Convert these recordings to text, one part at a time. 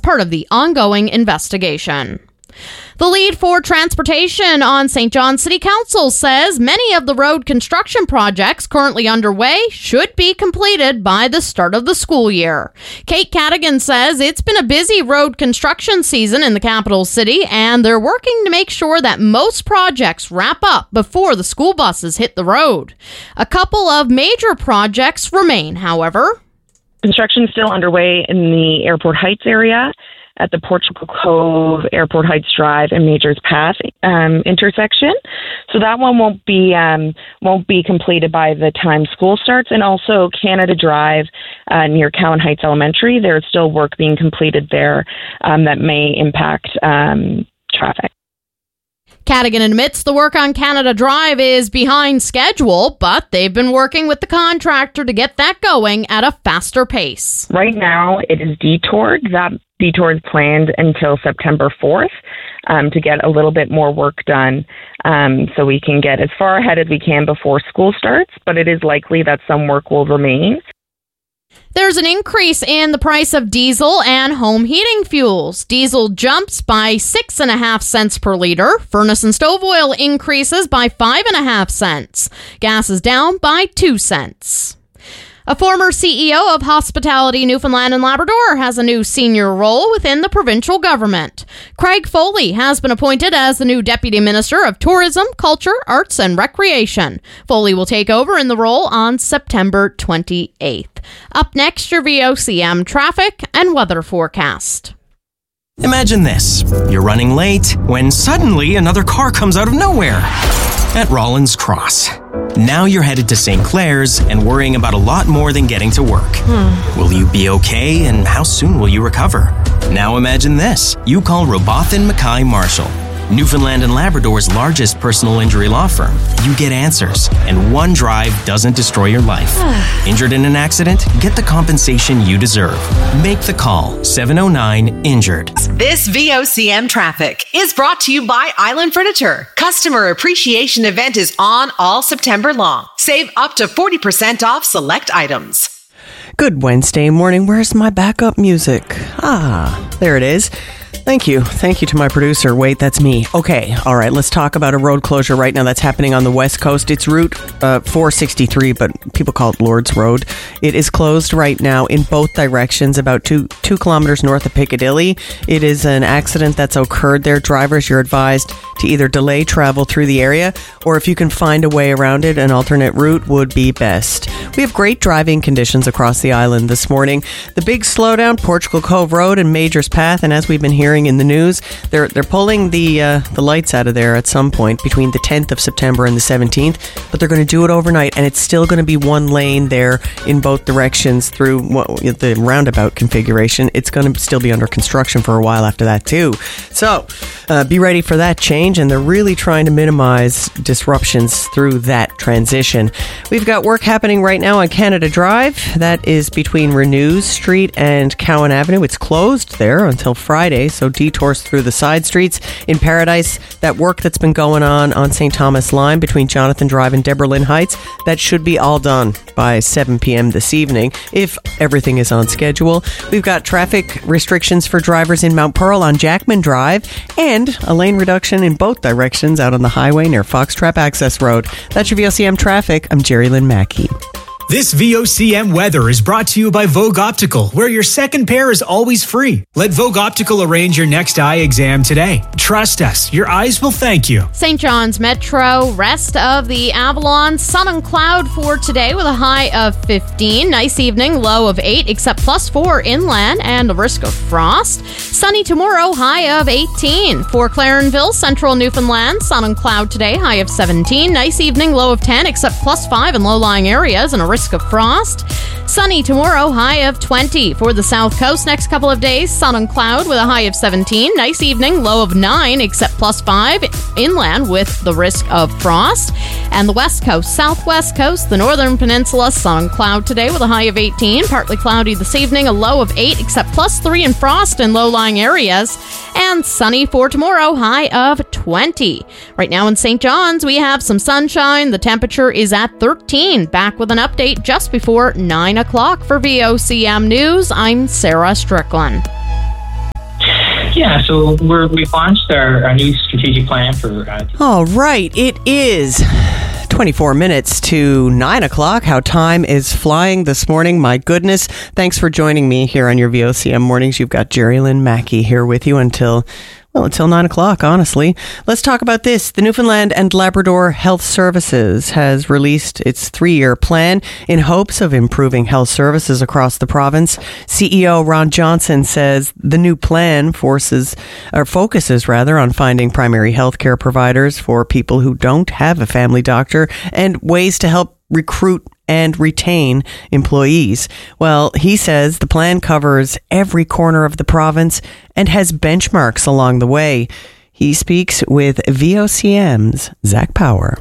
part of the ongoing investigation. The lead for transportation on St. John City Council says many of the road construction projects currently underway should be completed by the start of the school year. Kate Cadigan says it's been a busy road construction season in the capital city, and they're working to make sure that most projects wrap up before the school buses hit the road. A couple of major projects remain, however. Construction is still underway in the Airport Heights area at the Portugal Cove, Airport Heights Drive, and Majors Path intersection. So that one won't be completed by the time school starts. And also Canada Drive near Cowan Heights Elementary, there's still work being completed there that may impact traffic. Cadigan admits the work on Canada Drive is behind schedule, but they've been working with the contractor to get that going at a faster pace. Right now, it is detoured. That detour is planned until September 4th to get a little bit more work done so we can get as far ahead as we can before school starts, but it is likely that some work will remain. There's an increase in the price of diesel and home heating fuels. Diesel jumps by 6.5 cents per liter. Furnace and stove oil increases by 5.5 cents. Gas is down by 2 cents. A former CEO of Hospitality Newfoundland and Labrador has a new senior role within the provincial government. Craig Foley has been appointed as the new Deputy Minister of Tourism, Culture, Arts and Recreation. Foley will take over in the role on September 28th. Up next, your VOCM traffic and weather forecast. Imagine this. You're running late when suddenly another car comes out of nowhere at Rollins Cross. Now you're headed to St. Clair's and worrying about a lot more than getting to work. Will you be okay, and how soon will you recover? Now imagine this. You call Robotham Mackay Marshall, Newfoundland and Labrador's largest personal injury law firm. You get answers, and one drive doesn't destroy your life. Injured in an accident? Get the compensation you deserve. Make the call. 709-INJURED. This VOCM traffic is brought to you by Island Furniture. Customer Appreciation Event is on all September long. Save up to 40% off select items. Good Wednesday morning. Where's my backup music? There it is. Thank you. Thank you to my producer. Wait, that's me. Okay. All right. Let's talk about a road closure right now that's happening on the West Coast. It's Route 463, but people call it Lord's Road. It is closed right now in both directions, about two kilometers north of Piccadilly. It is an accident that's occurred there. Drivers, you're advised to either delay travel through the area, or if you can find a way around it, an alternate route would be best. We have great driving conditions across the island this morning. The big slowdown, Portugal Cove Road and Majors Path, and as we've been hearing in the news, they're pulling the lights out of there at some point between the 10th of September and the 17th, but they're going to do it overnight, and it's still going to be one lane there in both directions through the roundabout configuration. It's going to still be under construction for a while after that too. So be ready for that change, and they're really trying to minimize disruptions through that transition. We've got work happening right now on Canada Drive. That is between Renews Street and Cowan Avenue. It's closed there until Friday, so detours through the side streets. In Paradise, that work that's been going on St. Thomas Line between Jonathan Drive and Deborah Lynn Heights, that should be all done by 7 p.m. this evening, if everything is on schedule. We've got traffic restrictions for drivers in Mount Pearl on Jackman Drive, and a lane reduction in both directions out on the highway near Foxtrap Access Road. That's your VOCM traffic. I'm Jerry Lynn Mackey. This VOCM weather is brought to you by Vogue Optical, where your second pair is always free. Let Vogue Optical arrange your next eye exam today. Trust us, your eyes will thank you. St. John's Metro, rest of the Avalon, sun and cloud for today with a high of 15. Nice evening, low of 8, except +4 inland and a risk of frost. Sunny tomorrow, high of 18. For Clarenville, central Newfoundland, sun and cloud today, high of 17. Nice evening, low of 10, except +5 in low-lying areas and a risk of frost. Sunny tomorrow, high of 20. For the South Coast, next couple of days, sun and cloud with a high of 17. Nice evening, low of 9, except +5 inland with the risk of frost. And the West Coast, Southwest Coast, the Northern Peninsula, sun and cloud today with a high of 18. Partly cloudy this evening, a low of 8, except +3 in frost in low-lying areas. And sunny for tomorrow, high of 20. Right now in St. John's, we have some sunshine. The temperature is at 13. Back with an update just before 9 o'clock for VOCM News. I'm Sarah Strickland. Yeah, so we've launched our new strategic plan for... All right, it is 24 minutes to 9 o'clock. How time is flying this morning. My goodness. Thanks for joining me here on your VOCM Mornings. You've got Jerry Lynn Mackey here with you until 9 o'clock, honestly. Let's talk about this. The Newfoundland and Labrador Health Services has released its 3-year plan in hopes of improving health services across the province. CEO Ron Johnson says the new plan focuses on finding primary health care providers for people who don't have a family doctor and ways to help recruit and retain employees. Well, he says the plan covers every corner of the province and has benchmarks along the way. He speaks with VOCM's Zach Power.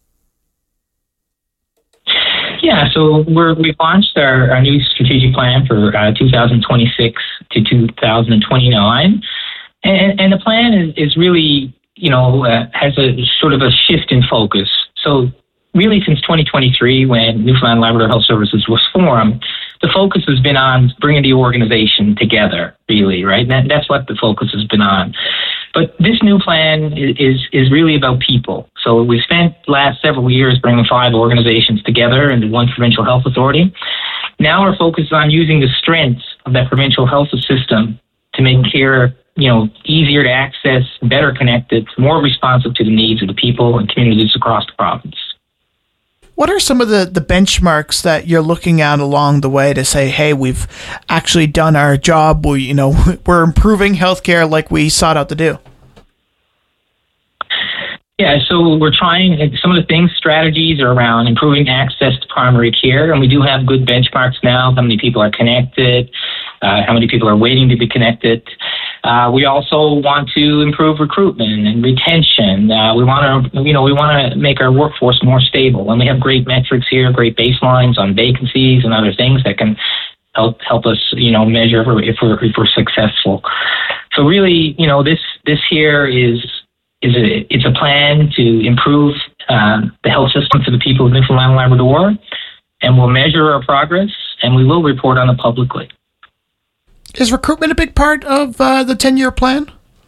Yeah, so we've launched our new strategic plan for 2026 to 2029. And the plan is really, has a sort of a shift in focus. So really, since 2023, when Newfoundland Labrador Health Services was formed, the focus has been on bringing the organization together, really, right? That's what the focus has been on. But this new plan is really about people. So we spent the last several years bringing 5 organizations together into one provincial health authority. Now we're focused on using the strengths of that provincial health system to make care, easier to access, better connected, more responsive to the needs of the people and communities across the province. What are some of the benchmarks that you're looking at along the way to say, hey, we've actually done our job, we're improving healthcare like we sought out to do? Yeah, so we're trying, some of the things, strategies are around improving access to primary care, and we do have good benchmarks now, how many people are connected, how many people are waiting to be connected. We also want to improve recruitment and retention. We want to make our workforce more stable, and we have great metrics here, great baselines on vacancies and other things that can help us, measure if we're successful. So really, this here it's a plan to improve the health system for the people of Newfoundland and Labrador, and we'll measure our progress, and we will report on it publicly. Is recruitment a big part of the 10-year plan?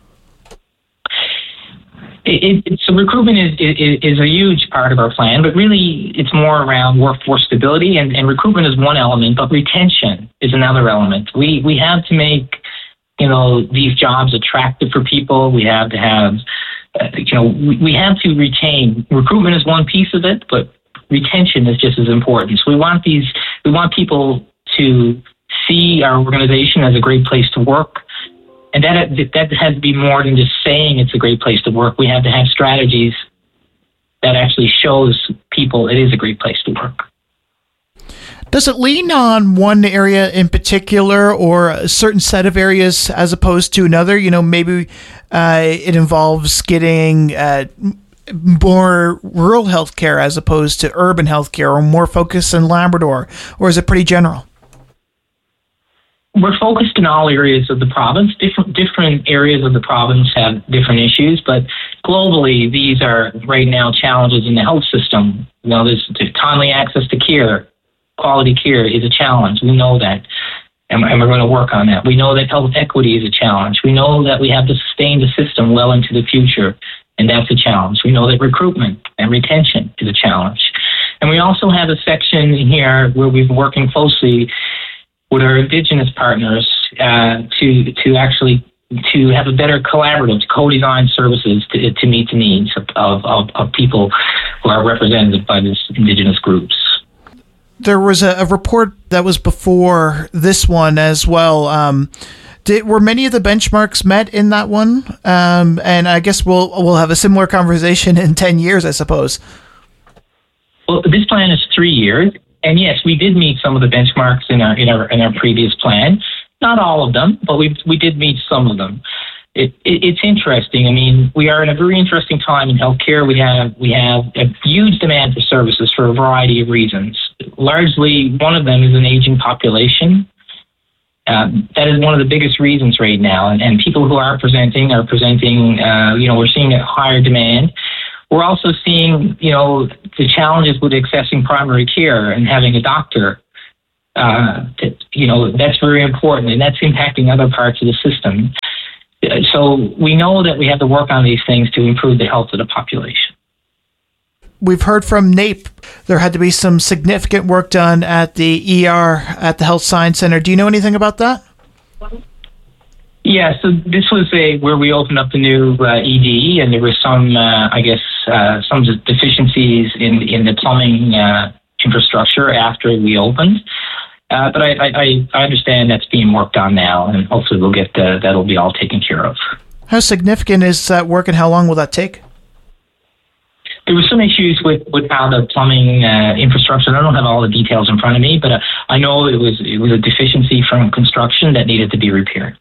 So recruitment is a huge part of our plan, but really it's more around workforce stability, and recruitment is one element, but retention is another element. We have to make, these jobs attractive for people. We have to have, we have to retain. Recruitment is one piece of it, but retention is just as important. So we want people to see our organization as a great place to work. And that has to be more than just saying it's a great place to work. We have to have strategies that actually shows people it is a great place to work. Does it lean on one area in particular or a certain set of areas as opposed to another? Maybe it involves getting more rural healthcare as opposed to urban healthcare, or more focus in Labrador, or is it pretty general? We're focused in all areas of the province. Different areas of the province have different issues, but globally, these are right now challenges in the health system. There's timely access to care. Quality care is a challenge. We know that, and we're going to work on that. We know that health equity is a challenge. We know that we have to sustain the system well into the future, and that's a challenge. We know that recruitment and retention is a challenge. And we also have a section here where we've been working closely with our Indigenous partners to have a better collaborative, co-design services to meet the needs of people who are represented by these Indigenous groups. There was a report that was before this one as well. Were many of the benchmarks met in that one? And I guess we'll have a similar conversation in 10 years, I suppose. Well, this plan is 3 years. And yes, we did meet some of the benchmarks in our previous plan. Not all of them, but we did meet some of them. It's interesting. I mean, we are in a very interesting time in healthcare. We have a huge demand for services for a variety of reasons. Largely, one of them is an aging population. That is one of the biggest reasons right now. And people who are presenting. We're seeing a higher demand. We're also seeing, the challenges with accessing primary care and having a doctor. That's very important, and that's impacting other parts of the system. So we know that we have to work on these things to improve the health of the population. We've heard from NAPE there had to be some significant work done at the ER at the Health Science Center. Do you know anything about that? Yeah, so this was where we opened up the new ED, and there was some, some deficiencies in the plumbing infrastructure after we opened. But I understand that's being worked on now, and hopefully we'll get that'll be all taken care of. How significant is that work, and how long will that take? There were some issues with how the plumbing infrastructure. I don't have all the details in front of me, but I know it was a deficiency from construction that needed to be repaired.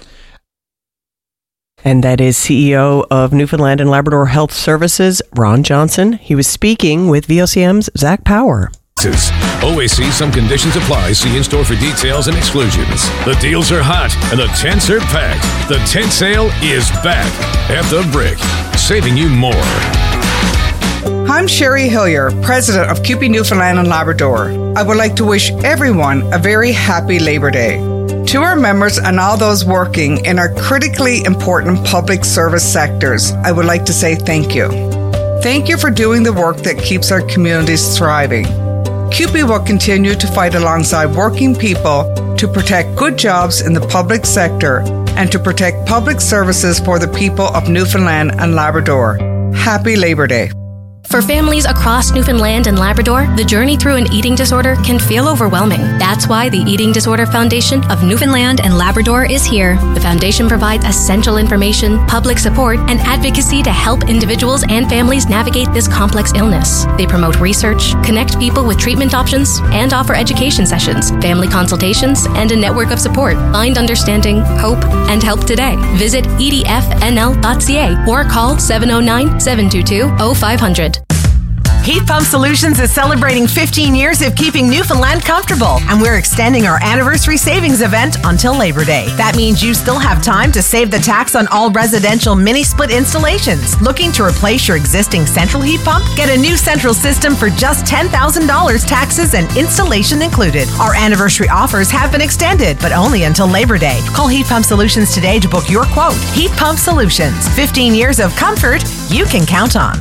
And that is CEO of Newfoundland and Labrador Health Services, Ron Johnson. He was speaking with VOCM's Zach Power. Always see some conditions apply. See in store for details and exclusions. The deals are hot and the tents are packed. The tent sale is back at the Brick, saving you more. I'm Sherry Hillier, president of CUPE Newfoundland and Labrador. I would like to wish everyone a very happy Labor Day. To our members and all those working in our critically important public service sectors, I would like to say thank you. Thank you for doing the work that keeps our communities thriving. CUPE will continue to fight alongside working people to protect good jobs in the public sector and to protect public services for the people of Newfoundland and Labrador. Happy Labor Day. For families across Newfoundland and Labrador, the journey through an eating disorder can feel overwhelming. That's why the Eating Disorder Foundation of Newfoundland and Labrador is here. The foundation provides essential information, public support, and advocacy to help individuals and families navigate this complex illness. They promote research, connect people with treatment options, and offer education sessions, family consultations, and a network of support. Find understanding, hope, and help today. Visit edfnl.ca or call 709-722-0500. Heat Pump Solutions is celebrating 15 years of keeping Newfoundland comfortable, and we're extending our anniversary savings event until Labor Day. That means you still have time to save the tax on all residential mini-split installations. Looking to replace your existing central heat pump? Get a new central system for just $10,000, taxes and installation included. Our anniversary offers have been extended, but only until Labor Day. Call Heat Pump Solutions today to book your quote. Heat Pump Solutions, 15 years of comfort you can count on.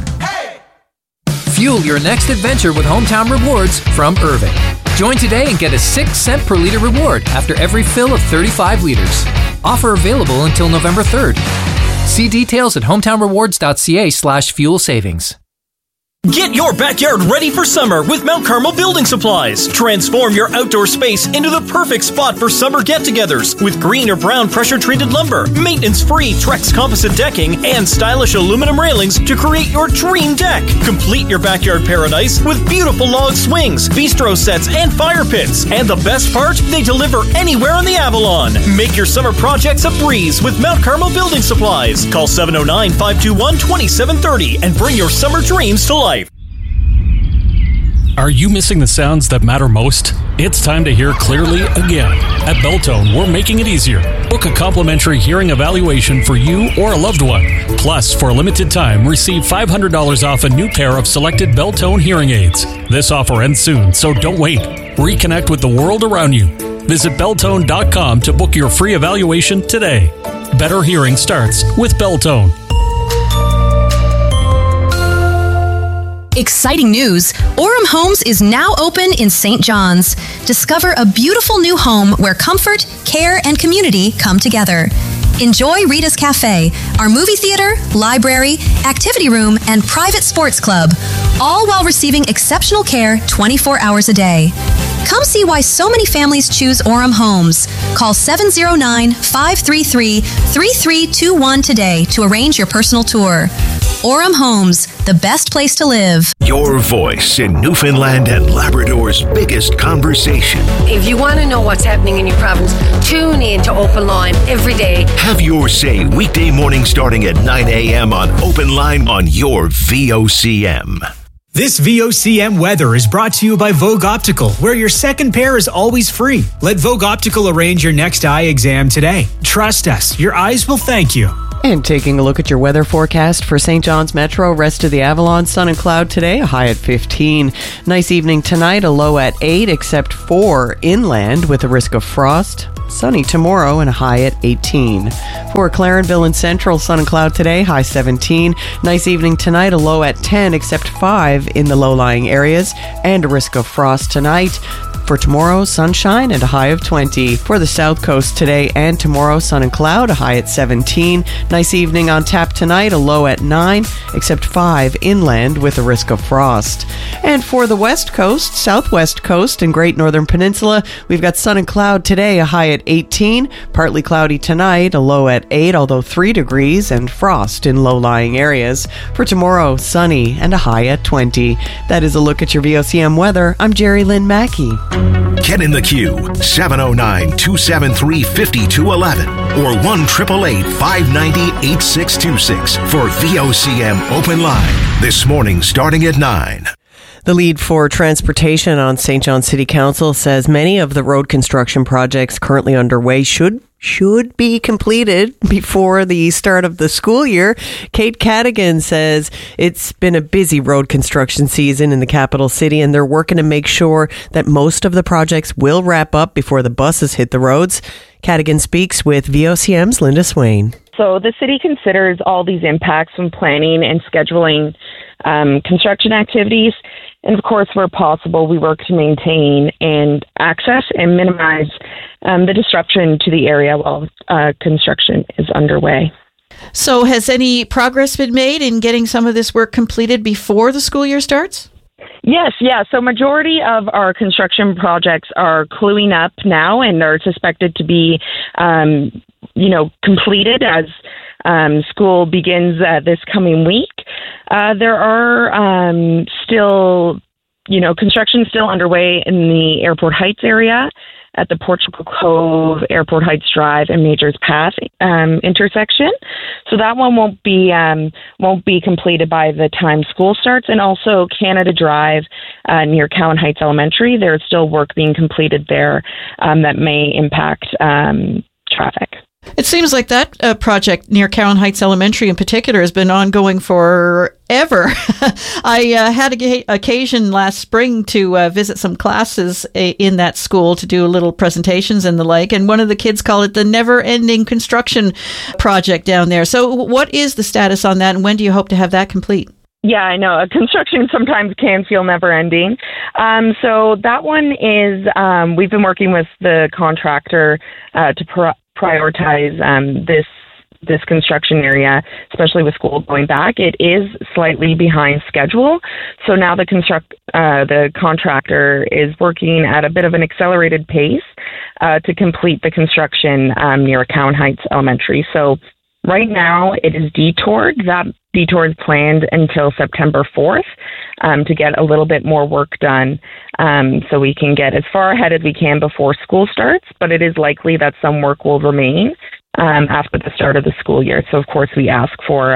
Fuel your next adventure with Hometown Rewards from Irving. Join today and get a 6-cent per liter reward after every fill of 35 liters. Offer available until November 3rd. See details at hometownrewards.ca/fuel savings. Get your backyard ready for summer with Mount Carmel Building Supplies. Transform your outdoor space into the perfect spot for summer get-togethers with green or brown pressure-treated lumber, maintenance-free Trex composite decking, and stylish aluminum railings to create your dream deck. Complete your backyard paradise with beautiful log swings, bistro sets, and fire pits. And the best part? They deliver anywhere on the Avalon. Make your summer projects a breeze with Mount Carmel Building Supplies. Call 709-521-2730 and bring your summer dreams to life. Are you missing the sounds that matter most? It's time to hear clearly again. At Belltone, we're making it easier. Book a complimentary hearing evaluation for you or a loved one. Plus, for a limited time, receive $500 off a new pair of selected Belltone hearing aids. This offer ends soon, so don't wait. Reconnect with the world around you. Visit Belltone.com to book your free evaluation today. Better hearing starts with Belltone. Exciting news! Orem Homes is now open in St. John's. Discover a beautiful new home where comfort, care, and community come together. Enjoy Rita's Cafe, our movie theater, library, activity room, and private sports club, all while receiving exceptional care 24 hours a day. Come see why so many families choose Orem Homes. Call 709-533-3321 today to arrange your personal tour. Orem Homes, the best place to live. Your voice in Newfoundland and Labrador's biggest conversation. If you want to know what's happening in your province, tune in to Open Line every day. Have your say weekday morning starting at 9 a.m. on Open Line on your VOCM. This VOCM weather is brought to you by Vogue Optical, where your second pair is always free. Let Vogue Optical arrange your next eye exam today. Trust us, your eyes will thank you. And taking a look at your weather forecast for St. John's Metro, rest of the Avalon, sun and cloud today, a high at 15. Nice evening tonight, a low at 8, except for inland with a risk of frost. Sunny tomorrow and a high at 18. For Clarenville and Central, sun and cloud today, high 17. Nice evening tonight, a low at 10, except 5 in the low-lying areas, and a risk of frost tonight. For tomorrow, sunshine and a high of 20. For the south coast today and tomorrow, sun and cloud, a high at 17. Nice evening on tap tonight, a low at 9, except 5 inland with a risk of frost. And for the west coast, southwest coast, and Great Northern Peninsula, we've got sun and cloud today, a high at 18. Partly cloudy tonight, a low at 8, although 3 degrees, and frost in low-lying areas. For tomorrow, sunny and a high at 20. That is a look at your VOCM weather. I'm Jerry Lynn Mackey. Get in the queue, 709-273-5211 or 1-888-590-8626 for VOCM Open Line. This morning starting at 9. The lead for transportation on St. John City Council says many of the road construction projects currently underway should be completed before the start of the school year. Kate Cadigan says it's been a busy road construction season in the capital city, and they're working to make sure that most of the projects will wrap up before the buses hit the roads. Cadigan speaks with VOCM's Linda Swain. So the city considers all these impacts when planning and scheduling construction activities. And of course, where possible, we work to maintain and access and minimize the disruption to the area while construction is underway. So has any progress been made in getting some of this work completed before the school year starts? Yes, yeah. So majority of our construction projects are cluing up now and are suspected to be, completed as school begins this coming week. There are still, construction still underway in the Airport Heights area at the Portugal Cove, Airport Heights Drive, and Majors Path intersection. So that one won't be completed by the time school starts. And also Canada Drive near Cowan Heights Elementary, there's still work being completed there that may impact traffic. It seems like that project near Cowan Heights Elementary in particular has been ongoing forever. I had occasion last spring to visit some classes in that school to do little presentations and the like, and one of the kids called it the never-ending construction project down there. So what is the status on that, and when do you hope to have that complete? Yeah, I know. Construction sometimes can feel never-ending. So that one is, we've been working with the contractor to prioritize this construction area, especially with school going back. It is slightly behind schedule. So now the contractor is working at a bit of an accelerated pace to complete the construction near Cowan Heights Elementary. So right now it is detoured. That detour is planned until September 4th to get a little bit more work done so we can get as far ahead as we can before school starts, but it is likely that some work will remain after the start of the school year. So, of course, we ask for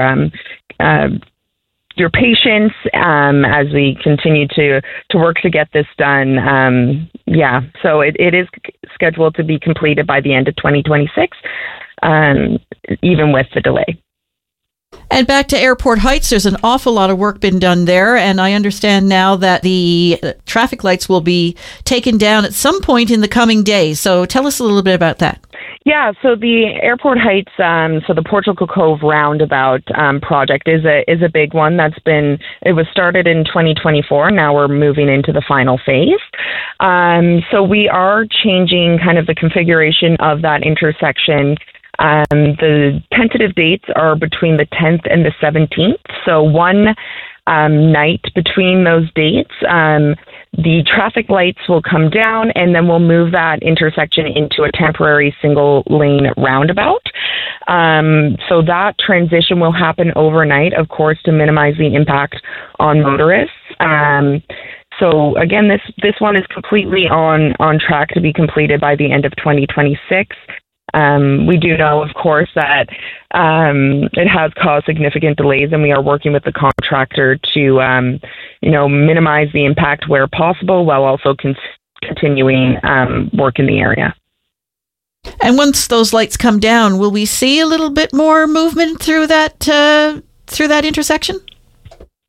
your patience as we continue to work to get this done. So it is scheduled to be completed by the end of 2026, even with the delay. And back to Airport Heights, there's an awful lot of work been done there, and I understand now that the traffic lights will be taken down at some point in the coming days. So tell us a little bit about that. Yeah, so the Airport Heights, so the Portugal Cove roundabout project is a big one. It was started in 2024. Now we're moving into the final phase. So we are changing kind of the configuration of that intersection. The tentative dates are between the 10th and the 17th. So one night between those dates, the traffic lights will come down, and then we'll move that intersection into a temporary single-lane roundabout. So that transition will happen overnight, of course, to minimize the impact on motorists. So again, this one is completely on track to be completed by the end of 2026. We do know, of course, that it has caused significant delays, and we are working with the contractor to, minimize the impact where possible, while also continuing work in the area. And once those lights come down, will we see a little bit more movement through that intersection?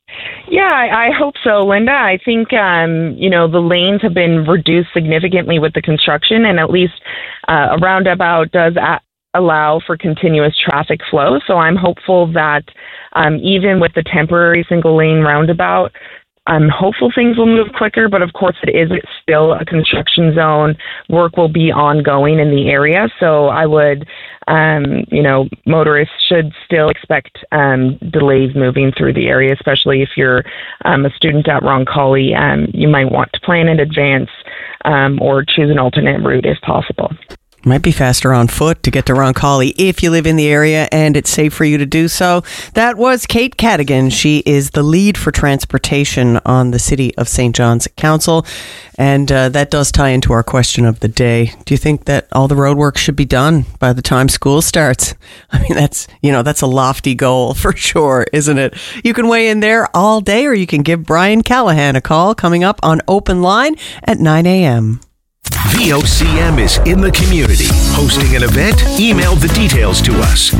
Yeah, I hope so, Linda. I think, the lanes have been reduced significantly with the construction, and at least a roundabout does allow for continuous traffic flow. So I'm hopeful that even with the temporary single lane roundabout, I'm hopeful things will move quicker, but of course it is still a construction zone. Work will be ongoing in the area, so I would, motorists should still expect delays moving through the area, especially if you're a student at Roncalli. You might want to plan in advance or choose an alternate route if possible. Might be faster on foot to get to Roncalli if you live in the area and it's safe for you to do so. That was Kate Cadigan. She is the lead for transportation on the City of St. John's Council. And that does tie into our question of the day. Do you think that all the road work should be done by the time school starts? I mean, that's a lofty goal for sure, isn't it? You can weigh in there all day, or you can give Brian Callahan a call coming up on Open Line at 9 a.m. VOCM is in the community. Hosting an event? Email the details to us.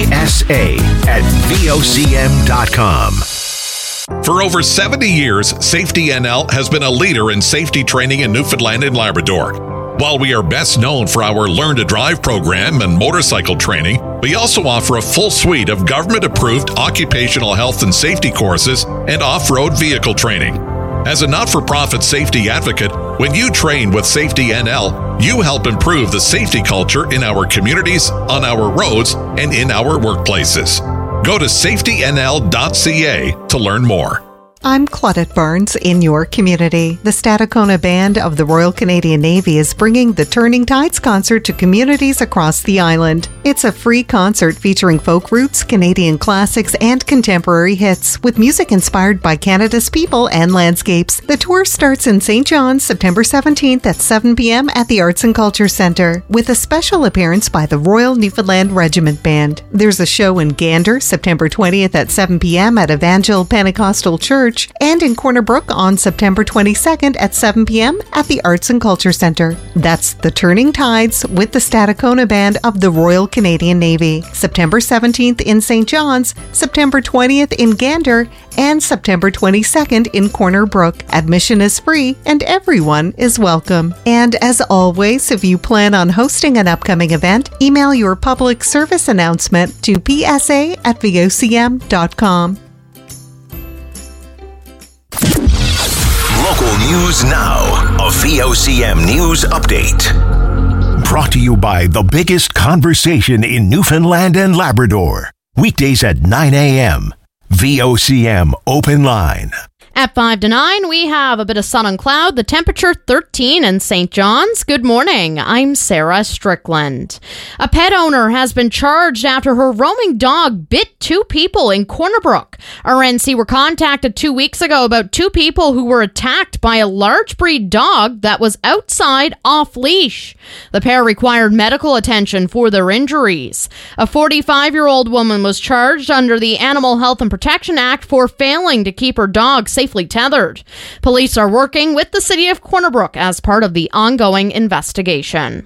PSA@VOCM.com. For over 70 years, Safety NL has been a leader in safety training in Newfoundland and Labrador. While we are best known for our Learn to Drive program and motorcycle training, we also offer a full suite of government-approved occupational health and safety courses and off-road vehicle training. As a not-for-profit safety advocate, when you train with Safety NL, you help improve the safety culture in our communities, on our roads, and in our workplaces. Go to safetynl.ca to learn more. I'm Claudette Barnes in your community. The Stadacona Band of the Royal Canadian Navy is bringing the Turning Tides concert to communities across the island. It's a free concert featuring folk roots, Canadian classics, and contemporary hits, with music inspired by Canada's people and landscapes. The tour starts in St. John's September 17th at 7 p.m. at the Arts and Culture Centre, with a special appearance by the Royal Newfoundland Regiment Band. There's a show in Gander September 20th at 7 p.m. at Evangel Pentecostal Church, and in Corner Brook on September 22nd at 7 p.m. at the Arts and Culture Centre. That's the Turning Tides with the Stadacona Band of the Royal Canadian Navy. September 17th in St. John's, September 20th in Gander, and September 22nd in Corner Brook. Admission is free and everyone is welcome. And as always, if you plan on hosting an upcoming event, email your public service announcement to psa@vocm.com. Local news now. A VOCM news update. Brought to you by the biggest conversation in Newfoundland and Labrador. Weekdays at 9 a.m. VOCM Open Line. At 5 to 9, we have a bit of sun and cloud. The temperature 13 in St. John's. Good morning. I'm Sarah Strickland. A pet owner has been charged after her roaming dog bit 2 people in Corner Brook. RNC were contacted 2 weeks ago about 2 people who were attacked by a large breed dog that was outside off leash. The pair required medical attention for their injuries. A 45-year-old woman was charged under the Animal Health and Protection Act for failing to keep her dog safely tethered. Police are working with the city of Corner Brook as part of the ongoing investigation.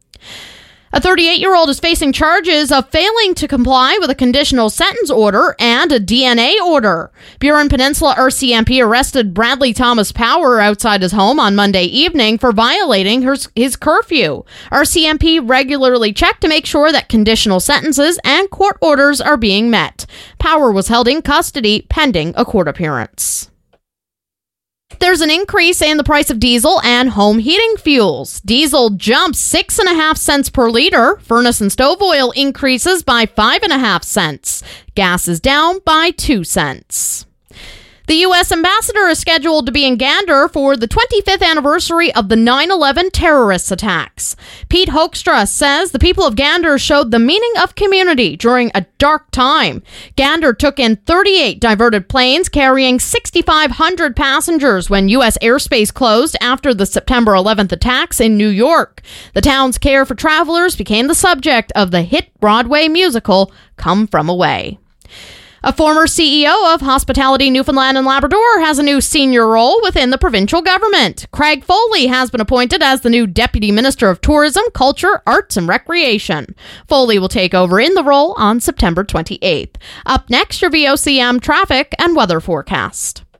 A 38-year-old is facing charges of failing to comply with a conditional sentence order and a DNA order. Burin Peninsula RCMP arrested Bradley Thomas Power outside his home on Monday evening for violating his curfew. RCMP regularly checked to make sure that conditional sentences and court orders are being met. Power was held in custody pending a court appearance. There's an increase in the price of diesel and home heating fuels. Diesel jumps 6.5 cents per liter. Furnace and stove oil increases by 5.5 cents. Gas is down by 2 cents. The U.S. ambassador is scheduled to be in Gander for the 25th anniversary of the 9/11 terrorist attacks. Pete Hoekstra says the people of Gander showed the meaning of community during a dark time. Gander took in 38 diverted planes carrying 6,500 passengers when U.S. airspace closed after the September 11th attacks in New York. The town's care for travelers became the subject of the hit Broadway musical Come From Away. A former CEO of Hospitality Newfoundland and Labrador has a new senior role within the provincial government. Craig Foley has been appointed as the new Deputy Minister of Tourism, Culture, Arts and Recreation. Foley will take over in the role on September 28th. Up next, your VOCM traffic and weather forecast.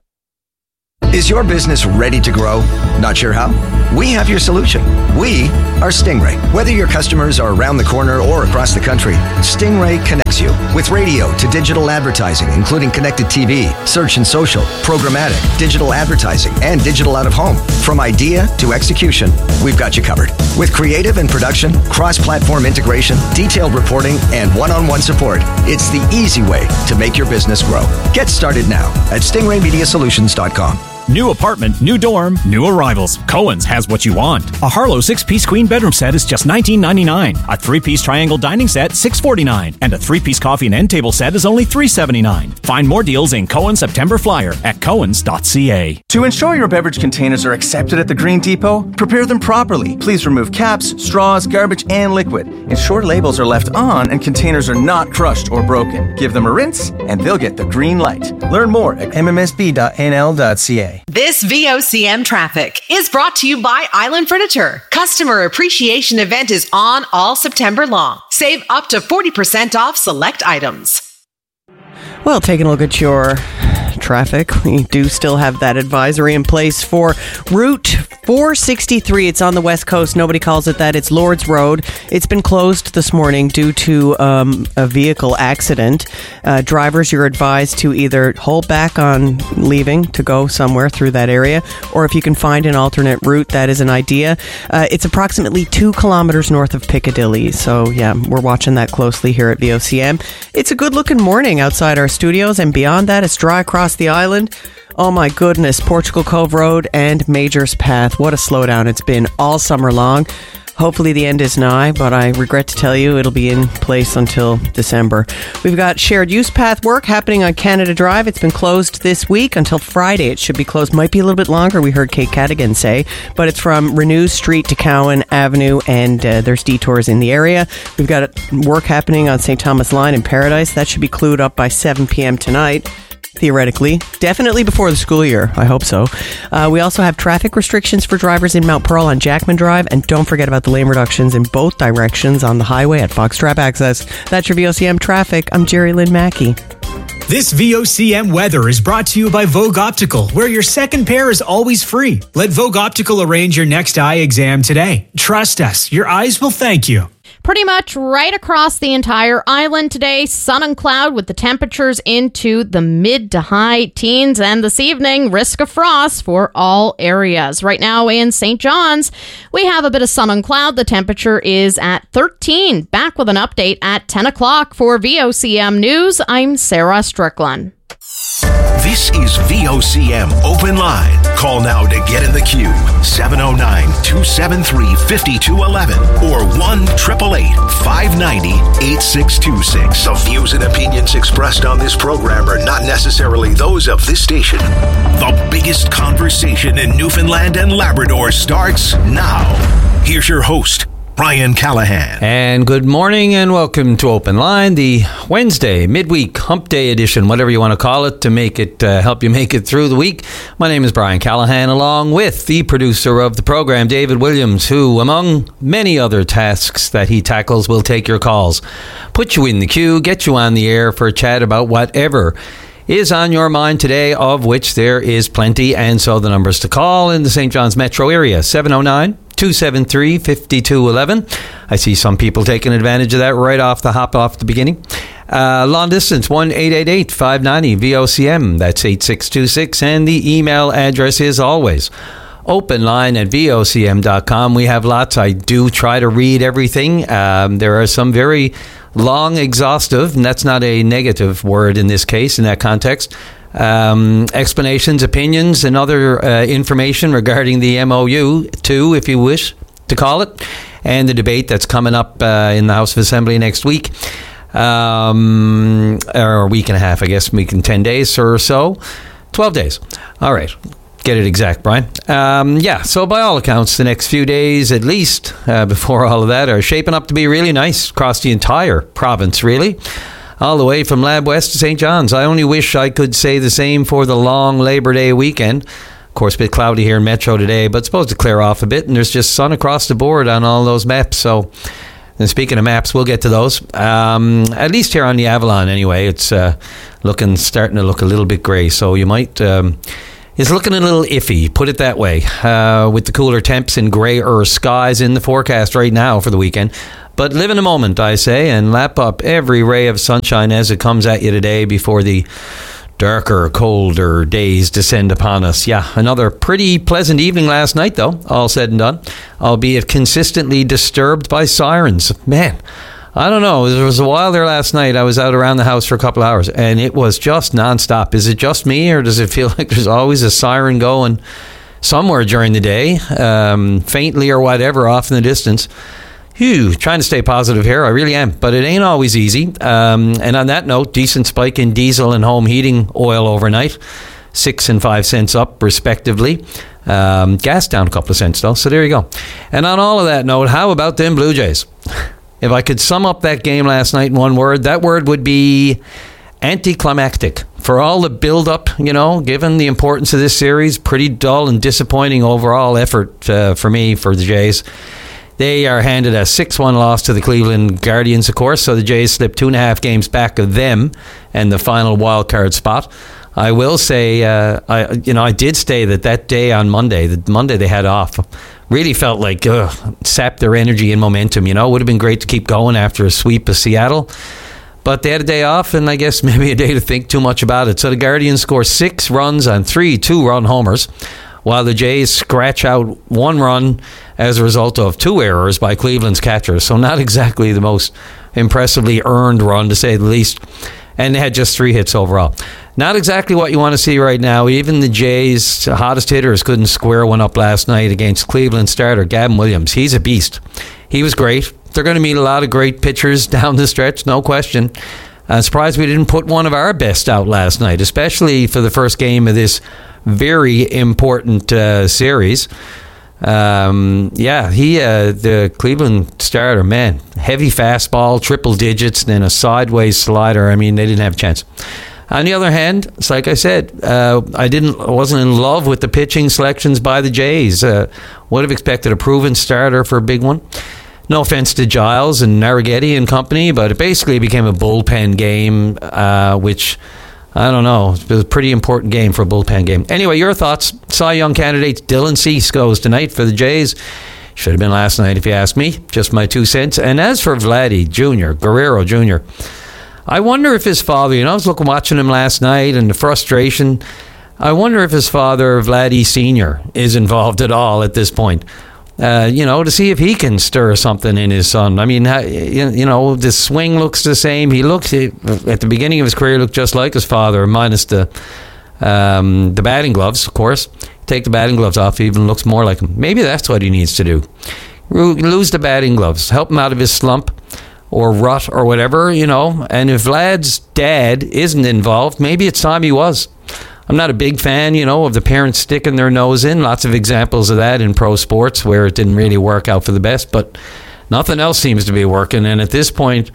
Is your business ready to grow? Not sure how? We have your solution. We are Stingray. Whether your customers are around the corner or across the country, Stingray connects you with radio to digital advertising, including connected TV, search and social, programmatic, digital advertising, and digital out-of-home. From idea to execution, we've got you covered. With creative and production, cross-platform integration, detailed reporting, and one-on-one support, it's the easy way to make your business grow. Get started now at stingraymediasolutions.com. New apartment, new dorm, new arrivals. Cohen's has what you want. A Harlow 6-piece queen bedroom set is just $19.99. A 3-piece triangle dining set, $6.49. And a 3-piece coffee and end table set is only $3.79. Find more deals in Cohen's September Flyer at cohens.ca. To ensure your beverage containers are accepted at the Green Depot, prepare them properly. Please remove caps, straws, garbage, and liquid. Ensure labels are left on and containers are not crushed or broken. Give them a rinse and they'll get the green light. Learn more at mmsb.nl.ca. This VOCM traffic is brought to you by Island Furniture. Customer Appreciation Event is on all September long. Save up to 40% off select items. Well, taking a look at your traffic, we do still have that advisory in place for Route 463. It's on the west coast. Nobody calls it that. It's Lord's Road. It's been closed this morning due to a vehicle accident. Drivers, you're advised to either hold back on leaving to go somewhere through that area, or if you can find an alternate route, that is an idea. It's approximately 2 kilometers north of Piccadilly. So, yeah, we're watching that closely here at VOCM. It's a good-looking morning outside our studios, and beyond that, it's dry across the island. Oh my goodness, Portugal Cove Road and Majors Path. What a slowdown it's been all summer long. Hopefully the end is nigh, but I regret to tell you it'll be in place until December. We've got shared use path work happening on Canada Drive. It's been closed this week until Friday. It should be closed. Might be a little bit longer, we heard Kate Cadigan say, but it's from Renew Street to Cowan Avenue, and there's detours in the area. We've got work happening on St. Thomas Line in Paradise. That should be clued up by 7 p.m. tonight. Theoretically. Definitely before the school year. I hope so. We also have traffic restrictions for drivers in Mount Pearl on Jackman Drive, and don't forget about the lane reductions in both directions on the highway at Foxtrap Access. That's your VOCM traffic. I'm Jerry Lynn Mackey. This VOCM weather is brought to you by Vogue Optical, where your second pair is always free. Let Vogue Optical arrange your next eye exam today. Trust us, your eyes will thank you. Pretty much right across the entire island today, sun and cloud with the temperatures into the mid to high teens, and this evening, risk of frost for all areas. Right now in St. John's, we have a bit of sun and cloud. The temperature is at 13. Back with an update at 10 o'clock for VOCM News. I'm Sarah Strickland. This is VOCM Open Line. Call now to get in the queue. 709-273-5211 or 1-888-590-8626. The views and opinions expressed on this program are not necessarily those of this station. The biggest conversation in Newfoundland and Labrador starts now. Here's your host, Brian Callahan. And good morning and welcome to Open Line, the Wednesday, midweek, hump day edition, whatever you want to call it, to make it help you make it through the week. My name is Brian Callahan, along with the producer of the program, David Williams, who, among many other tasks that he tackles, will take your calls, put you in the queue, get you on the air for a chat about whatever is on your mind today, of which there is plenty. And so the numbers to call in the St. John's metro area, 709-273-5211. I see some people taking advantage of that right off the beginning. Long distance, 1-888-590-VOCM. That's 8626. And the email address is always openline@vocm.com. We have lots. I do try to read everything. There are some very long, exhaustive, and that's not a negative word in this case, in that context, explanations, opinions, and other information regarding the MOU, too, if you wish to call it, and the debate that's coming up in the House of Assembly next week, or a week and a half, I guess, week and 10 days or so. 12 days. All right. Get it exact, Brian. So by all accounts, the next few days, at least, before all of that, are shaping up to be really nice across the entire province, really. All the way from Lab West to St. John's. I only wish I could say the same for the long Labor Day weekend. Of course, a bit cloudy here in Metro today, but it's supposed to clear off a bit, and there's just sun across the board on all those maps. So, and speaking of maps, we'll get to those. At least here on the Avalon, anyway, it's starting to look a little bit grey. So you might is looking a little iffy, put it that way, with the cooler temps and grayer skies in the forecast right now for the weekend. But live in the moment, I say, and lap up every ray of sunshine as it comes at you today before the darker, colder days descend upon us. Yeah, another pretty pleasant evening last night, though, all said and done, albeit consistently disturbed by sirens. Man, I don't know. There was a while there last night. I was out around the house for a couple of hours, and it was just nonstop. Is it just me, or does it feel like there's always a siren going somewhere during the day, faintly or whatever, off in the distance? Trying to stay positive here. I really am. But it ain't always easy. And on that note, decent spike in diesel and home heating oil overnight. 6 and 5 cents up, respectively. Gas down a couple of cents, though. So there you go. And on all of that note, how about them Blue Jays? If I could sum up that game last night in one word, that word would be anticlimactic. For all the build-up, given the importance of this series, pretty dull and disappointing overall effort for me, for the Jays. They are handed a 6-1 loss to the Cleveland Guardians, of course, so the Jays slipped 2.5 games back of them and the final wild card spot. I will say, I did say that day on Monday, the Monday they had off, really felt like sapped their energy and momentum. It would have been great to keep going after a sweep of Seattle, but they had a day off and I guess maybe a day to think too much about it. So the Guardians score 6 runs on 3 2-run homers, while the Jays scratch out 1 run as a result of 2 errors by Cleveland's catchers. So not exactly the most impressively earned run, to say the least. And they had just 3 hits overall. Not exactly what you want to see right now. Even the Jays' hottest hitters couldn't square one up last night against Cleveland starter Gavin Williams. He's a beast. He was great. They're going to meet a lot of great pitchers down the stretch, no question. I'm surprised we didn't put one of our best out last night, especially for the first game of this very important series. The Cleveland starter, man, heavy fastball, triple digits, then a sideways slider. I mean, they didn't have a chance. On the other hand, it's like I said, I wasn't in love with the pitching selections by the Jays. Would have expected a proven starter for a big one. No offense to Giles and Arrighetti and company, but it basically became a bullpen game, which, I don't know, it was a pretty important game for a bullpen game. Anyway, your thoughts. Cy Young candidates, Dylan Cease goes tonight for the Jays. Should have been last night if you ask me. Just my 2 cents. And as for Vladdy Jr., Guerrero Jr., I wonder if his father, I was watching him last night and the frustration, I wonder if his father, Vladdy Sr., is involved at all at this point. To see if he can stir something in his son. I mean, the swing looks the same. He looks, at the beginning of his career, looked just like his father, minus the batting gloves, of course. Take the batting gloves off, he even looks more like him. Maybe that's what he needs to do. Lose the batting gloves. Help him out of his slump or rut or whatever, And if Vlad's dad isn't involved, maybe it's time he was. I'm not a big fan, of the parents sticking their nose in. Lots of examples of that in pro sports where it didn't really work out for the best, but nothing else seems to be working. And at this point,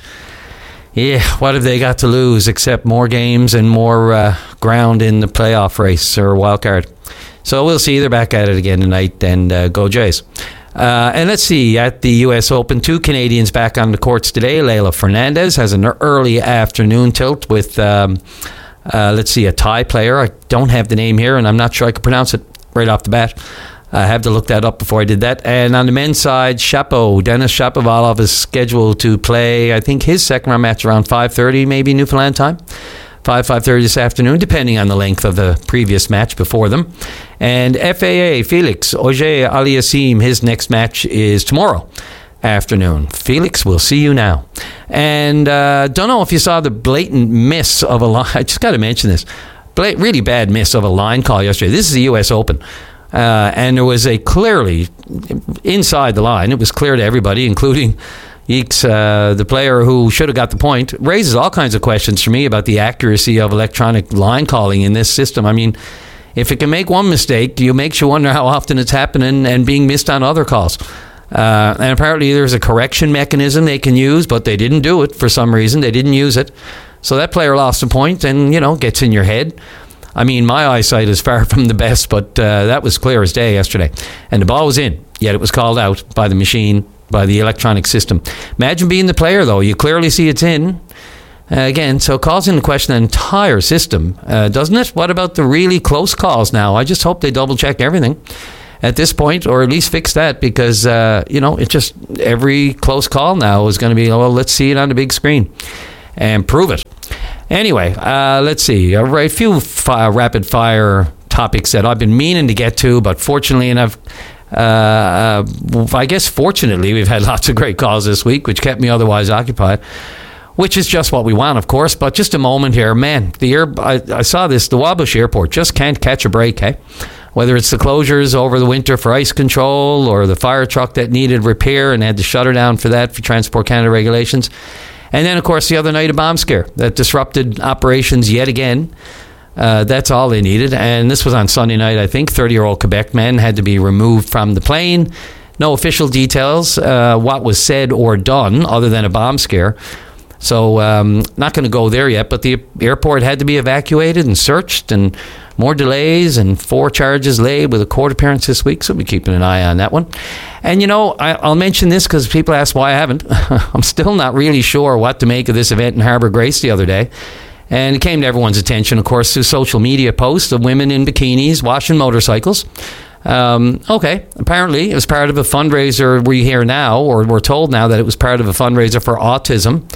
what have they got to lose except more games and more ground in the playoff race or wild card? So we'll see. They're back at it again tonight, and go Jays. And let's see, at the U.S. Open, 2 Canadians back on the courts today. Leylah Fernandez has an early afternoon tilt with... let's see, a Thai player. I don't have the name here, and I'm not sure I could pronounce it right off the bat. I have to look that up before I did that. And on the men's side, Denis Shapovalov is scheduled to play, I think, his second round match around 5:30, maybe Newfoundland time. 5:30 this afternoon, depending on the length of the previous match before them. And FAA, Felix Auger-Aliassime, his next match is tomorrow afternoon. Felix, we'll see you now. And don't know if you saw the blatant miss of a line. I just got to mention this. Really bad miss of a line call yesterday. This is the U.S. Open. And there was a clearly, inside the line, it was clear to everybody, including Yeeks, the player who should have got the point, raises all kinds of questions for me about the accuracy of electronic line calling in this system. I mean, if it can make one mistake, you makes you wonder how often it's happening and being missed on other calls. And apparently there's a correction mechanism they can use, but they didn't do it for some reason. They didn't use it. So that player lost a point and, gets in your head. I mean, my eyesight is far from the best, but that was clear as day yesterday. And the ball was in, yet it was called out by the machine, by the electronic system. Imagine being the player, though. You clearly see it's in. Again, so it calls into question the entire system, doesn't it? What about the really close calls now? I just hope they double-check everything at this point, or at least fix that, because, it just, every close call now is going to be, well, let's see it on the big screen and prove it. Anyway, let's see. A few rapid-fire topics that I've been meaning to get to, but fortunately enough, I guess fortunately, we've had lots of great calls this week, which kept me otherwise occupied, which is just what we want, of course. But just a moment here, man, I saw this, the Wabush Airport just can't catch a break, hey? Whether it's the closures over the winter for ice control or the fire truck that needed repair and had to shut her down for that for Transport Canada regulations. And then, of course, the other night, a bomb scare that disrupted operations yet again. That's all they needed. And this was on Sunday night, I think. 30-year-old Quebec man had to be removed from the plane. No official details what was said or done other than a bomb scare. So not going to go there yet, but the airport had to be evacuated and searched, and more delays and 4 charges laid with a court appearance this week, so we'll be keeping an eye on that one. And, I'll mention this because people ask why I haven't. I'm still not really sure what to make of this event in Harbour Grace the other day. And it came to everyone's attention, of course, through social media posts of women in bikinis washing motorcycles. Okay, apparently it was part of a fundraiser. We hear now, or we're told now, that it was part of a fundraiser for autism.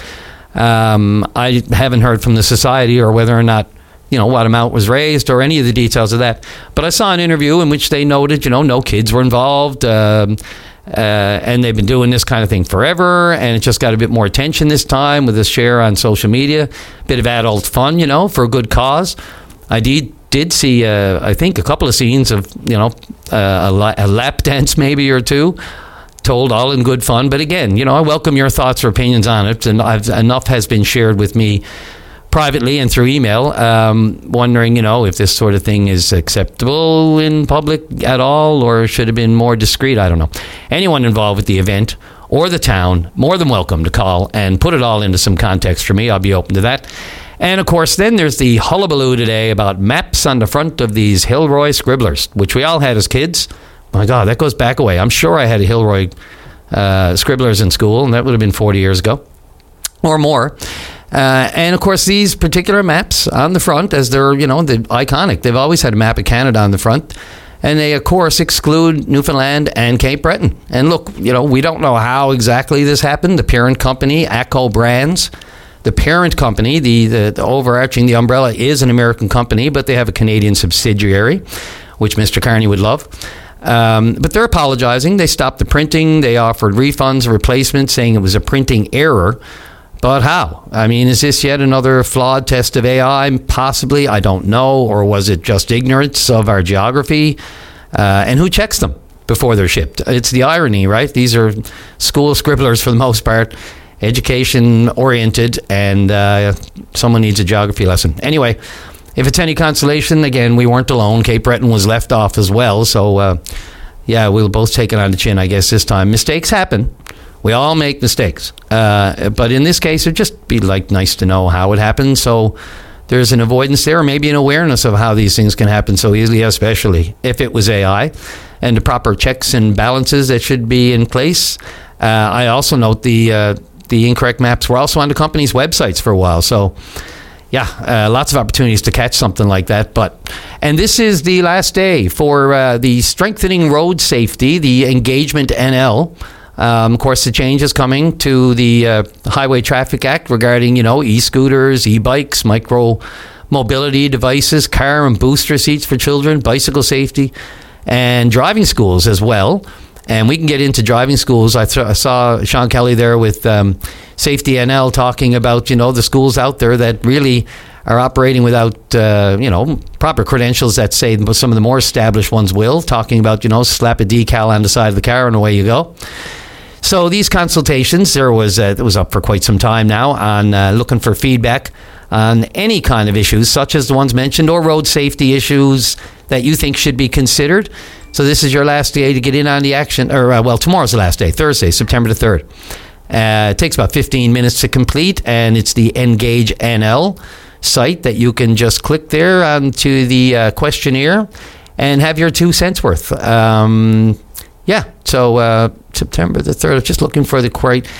I haven't heard from the society or whether or not, what amount was raised or any of the details of that. But I saw an interview in which they noted, no kids were involved, and they've been doing this kind of thing forever, and it just got a bit more attention this time with a share on social media. A bit of adult fun, for a good cause. I did see, I think, a couple of scenes of, a lap dance maybe or two, told all in good fun. But again, I welcome your thoughts or opinions on it, and enough has been shared with me privately and through email, wondering, if this sort of thing is acceptable in public at all, or should have been more discreet. I don't know. Anyone involved with the event or the town, more than welcome to call and put it all into some context for me. I'll be open to that. And of course, then there's the hullabaloo today about maps on the front of these Hilroy scribblers, which we all had as kids. My God, that goes back away. I'm sure I had a Hilroy scribblers in school, and that would have been 40 years ago or more. And of course, these particular maps on the front, as they're, the iconic, they've always had a map of Canada on the front. And they, of course, exclude Newfoundland and Cape Breton. And look, we don't know how exactly this happened. The parent company, ACCO Brands, the parent company, the overarching, the umbrella is an American company, but they have a Canadian subsidiary, which Mr. Carney would love. But they're apologizing. They stopped the printing. They offered refunds, replacements, saying it was a printing error. But how? I mean, is this yet another flawed test of AI? Possibly, I don't know. Or was it just ignorance of our geography? And who checks them before they're shipped? It's the irony, right? These are school scribblers for the most part, education-oriented, and someone needs a geography lesson. Anyway, if it's any consolation, again, we weren't alone. Cape Breton was left off as well. So, we'll both take it on the chin, I guess, this time. Mistakes happen. We all make mistakes. But in this case, it'd just be nice to know how it happened. So there's an avoidance there, or maybe an awareness of how these things can happen so easily, especially if it was AI, and the proper checks and balances that should be in place. I also note the incorrect maps were also on the company's websites for a while. So, lots of opportunities to catch something like that. And this is the last day for the Strengthening Road Safety, the Engagement NL. Of course, the change is coming to the Highway Traffic Act regarding, e-scooters, e-bikes, micro-mobility devices, car and booster seats for children, bicycle safety, and driving schools as well. And we can get into driving schools. I saw Sean Kelly there with Safety NL talking about, the schools out there that really are operating without, proper credentials that say some of the more established ones will, talking about, slap a decal on the side of the car and away you go. So these consultations, it was up for quite some time now on looking for feedback on any kind of issues, such as the ones mentioned, or road safety issues that you think should be considered. So this is your last day to get in on the action, or tomorrow's the last day, Thursday, September the 3rd. It takes about 15 minutes to complete, and it's the Engage NL site that you can just click there onto the questionnaire and have your 2 cents worth. Yeah, so September the 3rd, just looking for the correct,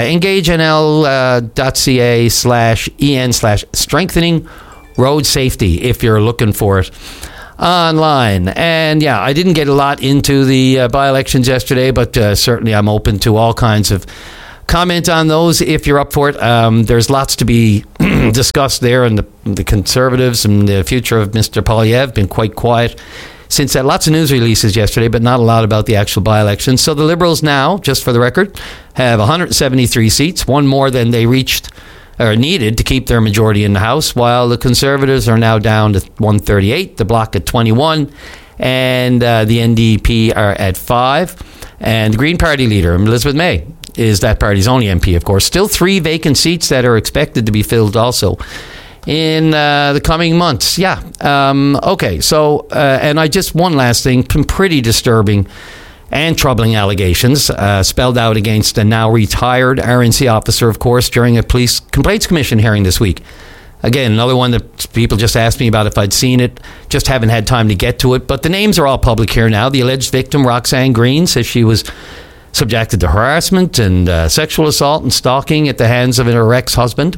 engagenl.ca/en/strengthening road safety if you're looking for it online. And I didn't get a lot into the by-elections yesterday, but certainly I'm open to all kinds of comment on those if you're up for it. There's lots to be discussed there, and the Conservatives and the future of Mr. Poilievre been quite quiet since that. Lots of news releases yesterday, but not a lot about the actual by-election. So the Liberals now, just for the record, have 173 seats, one more than they reached or needed to keep their majority in the House, while the Conservatives are now down to 138, the Bloc at 21, and the NDP are at 5. And the Green Party leader, Elizabeth May, is that party's only MP, of course. Still 3 vacant seats that are expected to be filled also in the coming months. Okay, so, and one last thing, some pretty disturbing and troubling allegations spelled out against a now retired RNC officer, of course, during a Police Complaints Commission hearing this week. Again, another one that people just asked me about if I'd seen it. Just haven't had time to get to it. But the names are all public here now. The alleged victim, Roxanne Green, says she was subjected to harassment and sexual assault and stalking at the hands of her ex-husband,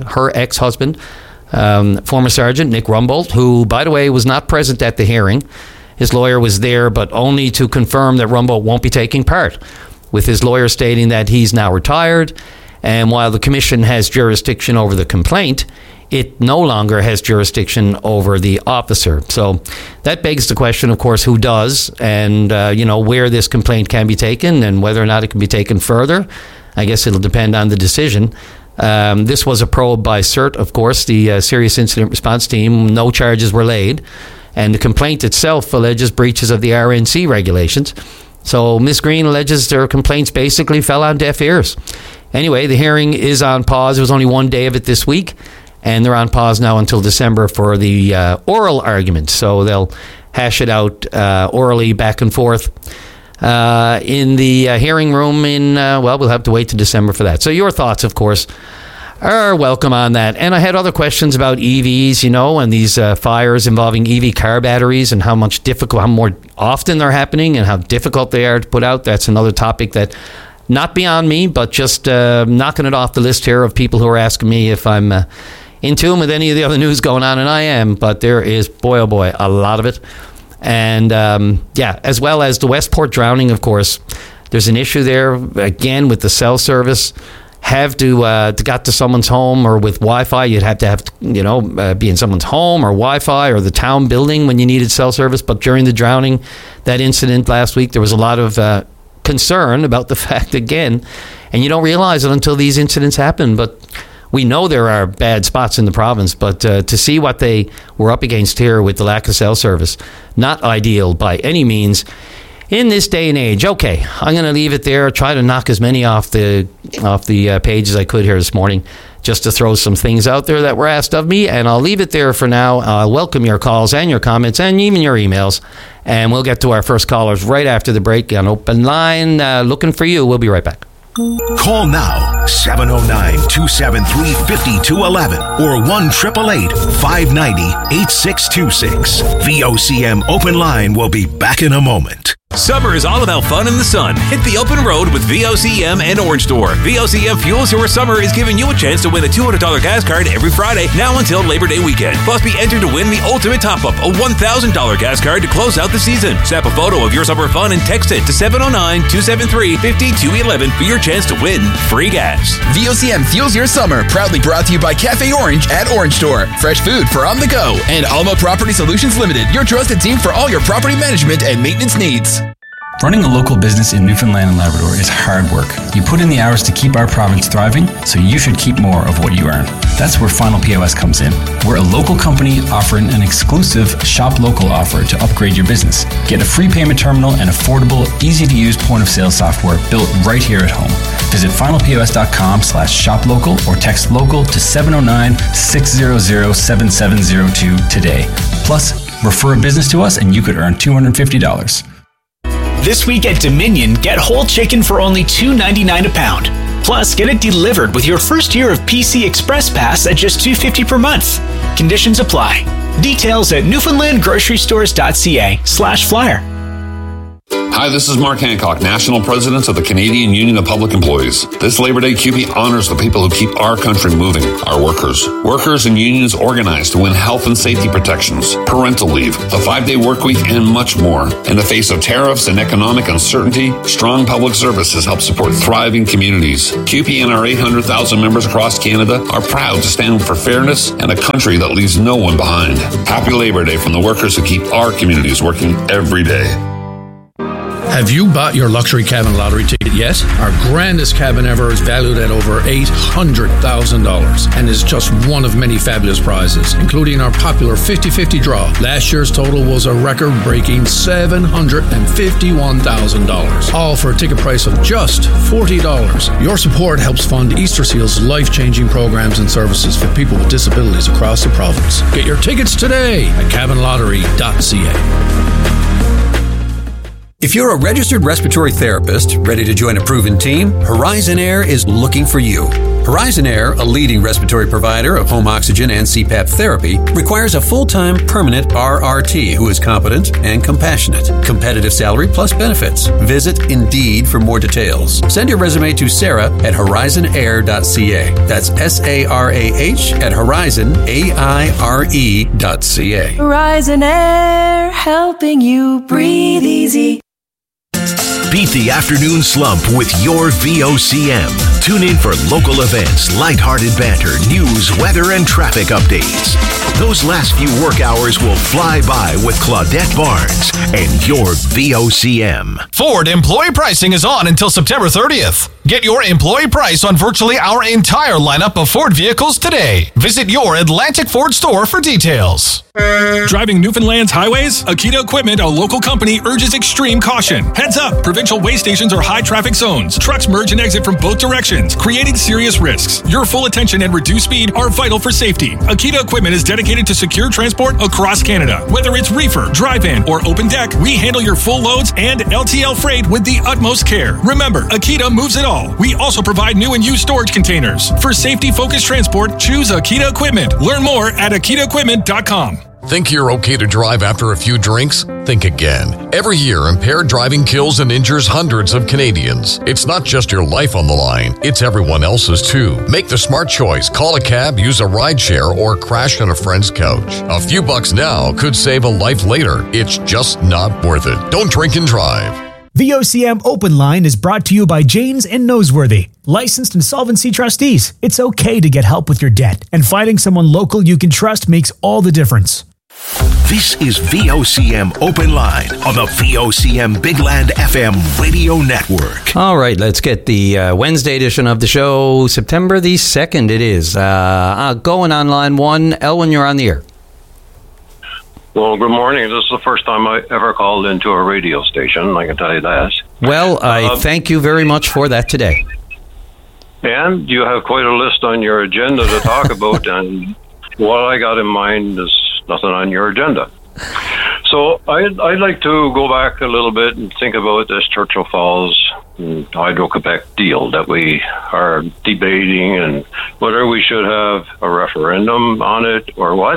former Sergeant Nick Rumbold, who, by the way, was not present at the hearing. His lawyer was there, but only to confirm that Rumbold won't be taking part, with his lawyer stating that he's now retired, and while the commission has jurisdiction over the complaint, it no longer has jurisdiction over the officer. So that begs the question, of course, who does, and where this complaint can be taken and whether or not it can be taken further. I guess it'll depend on the decision. This was a probe by CERT, of course, the Serious Incident Response Team. No charges were laid, and the complaint itself alleges breaches of the RNC regulations. So Ms. Green alleges their complaints basically fell on deaf ears. Anyway, the hearing is on pause. There was only one day of it this week, and they're on pause now until December for the oral argument. So they'll hash it out orally back and forth in the hearing room we'll have to wait to December for that. So your thoughts, of course, are welcome on that. And I had other questions about EVs, and these fires involving EV car batteries and how more often they're happening and how difficult they are to put out. That's another topic that not beyond me, but just knocking it off the list here of people who are asking me if I'm in tune with any of the other news going on, and I am, but there is, boy oh boy, a lot of it. And as well as the Westport drowning, of course, there's an issue there, again, with the cell service. Have to got to someone's home or with Wi-Fi, you'd have to be in someone's home or Wi-Fi or the town building when you needed cell service. But during the drowning, that incident last week, there was a lot of concern about the fact, again, and you don't realize it until these incidents happen, but we know there are bad spots in the province, but to see what they were up against here with the lack of cell service, not ideal by any means in this day and age. Okay, I'm going to leave it there. Try to knock as many off the page as I could here this morning, just to throw some things out there that were asked of me, and I'll leave it there for now. I'll welcome your calls and your comments and even your emails, and we'll get to our first callers right after the break on Open Line. Looking for you. We'll be right back. Call now, 709-273-5211 or 1-888-590-8626. VOCM Open Line will be back in a moment. Summer is all about fun in the sun. Hit the open road with VOCM and Orange Door. VOCM Fuels Your Summer is giving you a chance to win a $200 gas card every Friday, now until Labor Day weekend. Plus, be entered to win the ultimate top-up, a $1,000 gas card to close out the season. Snap a photo of your summer fun and text it to 709-273-5211 for your chance to win free gas. VOCM Fuels Your Summer, proudly brought to you by Cafe Orange at Orange Store. Fresh food for on the go. And Alma Property Solutions Limited, your trusted team for all your property management and maintenance needs. Running a local business in Newfoundland and Labrador is hard work. You put in the hours to keep our province thriving, so you should keep more of what you earn. That's where Final POS comes in. We're a local company offering an exclusive Shop Local offer to upgrade your business. Get a free payment terminal and affordable, easy-to-use point-of-sale software built right here at home. Visit finalpos.com/shoplocal or text local to 709-600-7702 today. Plus, refer a business to us and you could earn $250. This week at Dominion, get whole chicken for only $2.99 a pound. Plus, get it delivered with your first year of PC Express Pass at just $2.50 per month. Conditions apply. Details at newfoundlandgrocerystores.ca/flyer. Hi, Hi, this is Mark Hancock, National President of the Canadian Union of Public Employees. This Labor Day, CUPE honors the people who keep our country moving, our workers. Workers and unions organize to win health and safety protections, parental leave, the 5-day work week, and much more. In the face of tariffs and economic uncertainty, strong public services help support thriving communities. CUPE and our 800,000 members across Canada are proud to stand for fairness and a country that leaves no one behind. Happy Labor Day from the workers who keep our communities working every day. Have you bought your luxury cabin lottery ticket yet? Our grandest cabin ever is valued at over $800,000 and is just one of many fabulous prizes, including our popular 50-50 draw. Last year's total was a record-breaking $751,000, all for a ticket price of just $40. Your support helps fund Easter Seal's life-changing programs and services for people with disabilities across the province. Get your tickets today at cabinlottery.ca. If you're a registered respiratory therapist ready to join a proven team, Horizon Air is looking for you. Horizon Air, a leading respiratory provider of home oxygen and CPAP therapy, requires a full-time permanent RRT who is competent and compassionate. Competitive salary plus benefits. Visit Indeed for more details. Send your resume to Sarah at horizonair.ca. That's SARAH at horizonaire.ca. Horizon Air, helping you breathe easy. Beat the afternoon slump with your VOCM. Tune in for local events, lighthearted banter, news, weather, and traffic updates. Those last few work hours will fly by with Claudette Barnes and your VOCM. Ford employee pricing is on until September 30th. Get your employee price on virtually our entire lineup of Ford vehicles today. Visit your Atlantic Ford store for details. Driving Newfoundland's highways? Akita Equipment, a local company, urges extreme caution. Heads up, provincial way stations are high traffic zones. Trucks merge and exit from both directions, creating serious risks. Your full attention and reduced speed are vital for safety. Akita Equipment is dedicated to secure transport across Canada. Whether it's reefer, drive-in, or open deck, we handle your full loads and LTL freight with the utmost care. Remember, Akita moves it all. We also provide new and used storage containers. For safety-focused transport, choose Akita Equipment. Learn more at akitaequipment.com. Think you're okay to drive after a few drinks? Think again. Every year, impaired driving kills and injures hundreds of Canadians. It's not just your life on the line, it's everyone else's too. Make the smart choice. Call a cab, use a rideshare, or crash on a friend's couch. A few bucks now could save a life later. It's just not worth it. Don't drink and drive. VOCM Open Line is brought to you by Janes and Noseworthy, licensed insolvency trustees. It's okay to get help with your debt, and finding someone local you can trust makes all the difference. This is VOCM Open Line on the VOCM Big Land FM radio network. All right, let's get the Wednesday edition of the show. September the 2nd it is. Going on line 1. Elwin, you're on the air. Well, good morning. This is the first time I ever called into a radio station, I can tell you that. Well, I thank you very much for that today. And you have quite a list on your agenda to talk about, and what I got in mind is nothing on your agenda. So I'd like to go back a little bit and think about this Churchill Falls and Hydro-Quebec deal that we are debating, and whether we should have a referendum on it or what.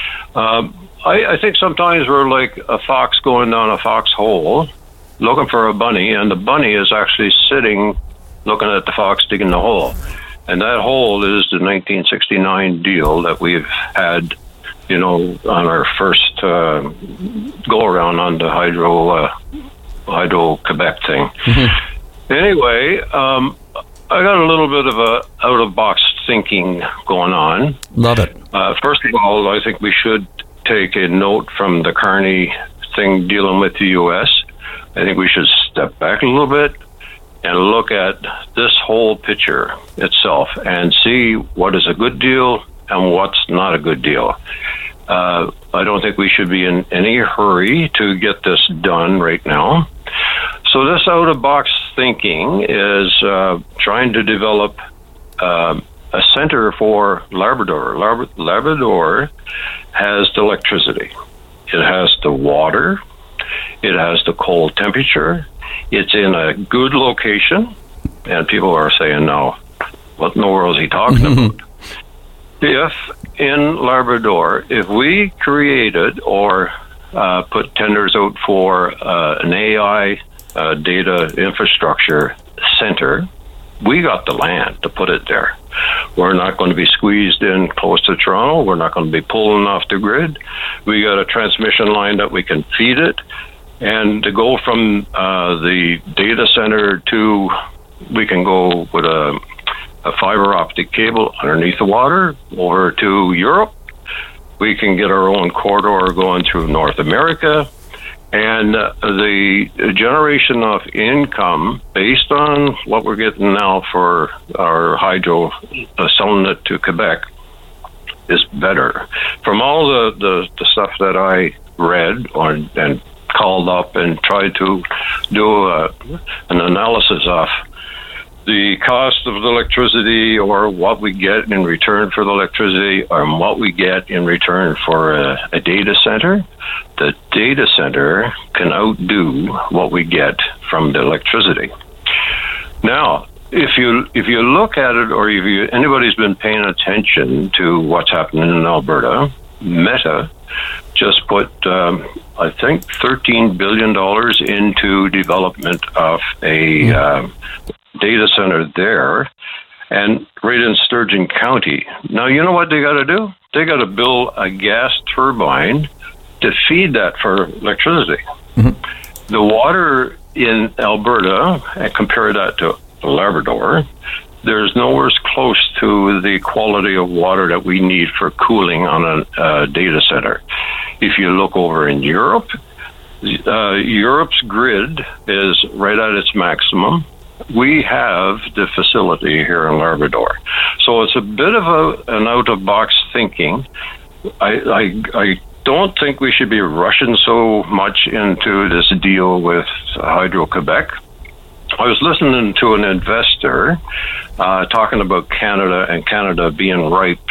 I think sometimes we're like a fox going down a foxhole looking for a bunny, and the bunny is actually sitting looking at the fox digging the hole. And that hole is the 1969 deal that we've had, on our first go-around on the Hydro-Quebec thing. Mm-hmm. Anyway, I got a little bit of a out-of-box thinking going on. Love it. First of all, I think we should take a note from the Carney thing dealing with the U.S. I think we should step back a little bit and look at this whole picture itself and see what is a good deal and what's not a good deal. I don't think we should be in any hurry to get this done right now. So this out-of-box thinking is trying to develop a center for Labrador. Labrador has the electricity. It has the water. It has the cold temperature. It's in a good location. And people are saying, now, what in the world is he talking about? If in Labrador, if we created or put tenders out for an AI data infrastructure center. We got the land to put it there. We're not going to be squeezed in close to Toronto. We're not going to be pulling off the grid. We got a transmission line that we can feed it. And to go from the data center to, we can go with a fiber optic cable underneath the water over to Europe. We can get our own corridor going through North America. And the generation of income based on what we're getting now for our hydro, selling it to Quebec, is better. From all the stuff that I read and called up and tried to do an analysis of the cost of the electricity, or what we get in return for the electricity, or what we get in return for a data center, the data center can outdo what we get from the electricity. Now, if you look at it, or if anybody's been paying attention to what's happening in Alberta, Meta just put, I think, $13 billion into development of a data center there, and right in Sturgeon County. Now, you know what they got to do? They got to build a gas turbine to feed that for electricity. Mm-hmm. The water in Alberta, and compare that to Labrador, there's nowhere close to the quality of water that we need for cooling on a data center. If you look over in Europe, Europe's grid is right at its maximum. We have the facility here in Labrador. So it's a bit of an out-of-box thinking. I don't think we should be rushing so much into this deal with Hydro-Quebec. I was listening to an investor talking about Canada, and Canada being ripe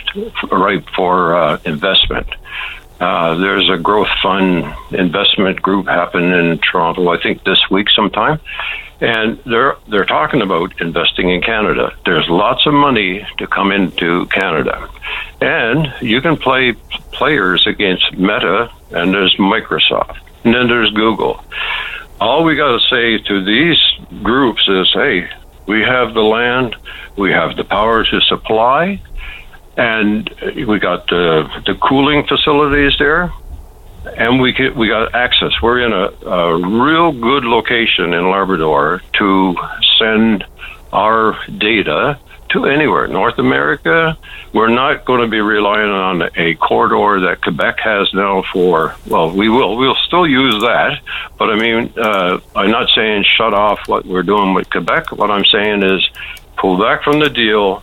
for investment. There's a growth fund investment group happening in Toronto, I think this week sometime. And they're talking about investing in Canada. There's lots of money to come into Canada. And you can play players against Meta, and there's Microsoft, and then there's Google. All we got to say to these groups is, hey, we have the land, we have the power to supply, and we got the cooling facilities there. And we got access. We're in a real good location in Labrador to send our data to anywhere. North America, we're not going to be relying on a corridor that Quebec has now for, well, we'll still use that. But I mean, I'm not saying shut off what we're doing with Quebec. What I'm saying is pull back from the deal,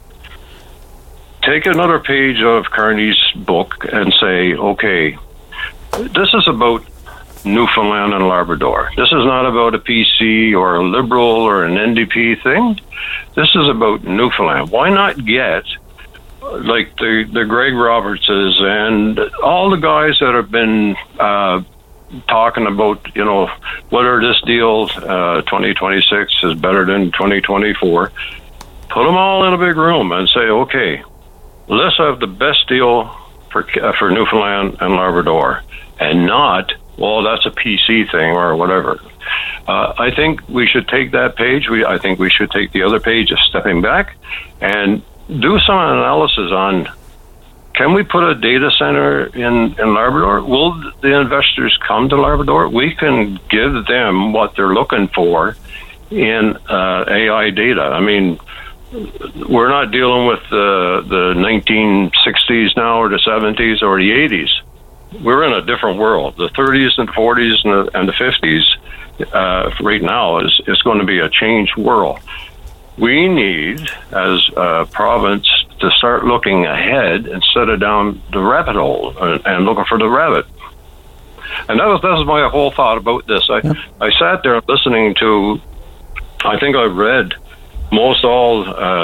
take another page of Carney's book and say, okay, this is about Newfoundland and Labrador. This is not about a PC or a Liberal or an NDP thing. This is about Newfoundland. Why not get, like, the Greg Robertses and all the guys that have been talking about, you know, whether this deal 2026 is better than 2024, put them all in a big room and say, okay, let's have the best deal for Newfoundland and Labrador, and not, well, that's a PC thing or whatever. I think we should take that page. I think we should take the other page of stepping back and do some analysis on, can we put a data center in Labrador? Will the investors come to Labrador? We can give them what they're looking for in AI data. I mean, we're not dealing with the 1960s now, or the 70s, or the 80s. We're in a different world. The 30s and 40s and the 50s right now is going to be a changed world. We need, as a province, to start looking ahead instead of down the rabbit hole and looking for the rabbit. And that was my whole thought about this. I sat there listening to, I think I read most all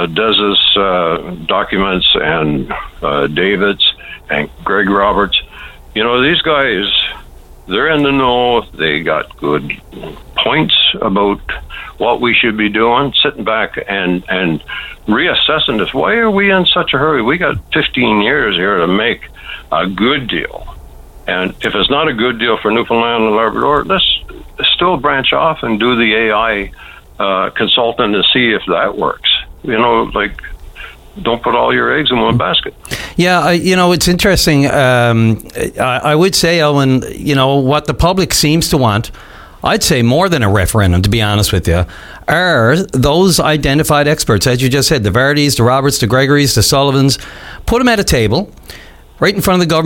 Des's documents and David's and Greg Roberts. You know, these guys, they're in the know. They got good points about what we should be doing, sitting back and reassessing this. Why are we in such a hurry? We got 15 years here to make a good deal. And if it's not a good deal for Newfoundland and Labrador, let's still branch off and do the AI consultant and see if that works. Don't put all your eggs in one basket. Yeah, it's interesting. I would say, Elwyn, what the public seems to want, I'd say more than a referendum, to be honest with you, are those identified experts, as you just said, the Vardys, the Roberts, the Gregorys, the Sullivans. Put them at a table right in front of the government